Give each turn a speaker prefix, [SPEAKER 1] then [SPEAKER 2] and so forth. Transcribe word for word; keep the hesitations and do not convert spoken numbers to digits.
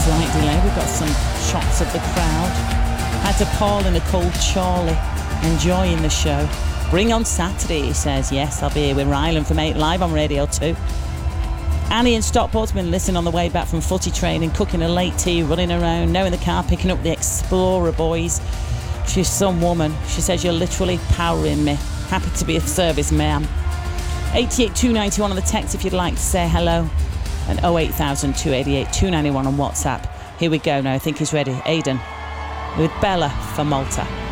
[SPEAKER 1] slight delay. We've got some shots of the crowd. Had to Paul and Nicole Charlie enjoying the show. Bring on Saturday, he says. Yes, I'll be here with Ryland from eight live on Radio two. Annie in Stockport's been listening on the way back from footy training, cooking a late tea, running around, now in the car, picking up the Explorer boys. She's some woman. She says, you're literally powering me. Happy to be of service, ma'am. eighty-eight two ninety-one on the text if you'd like to say hello. And oh eight thousand two eighty-eight two ninety-one on WhatsApp. Here we go now. I think he's ready. Aidan with Bella for Malta.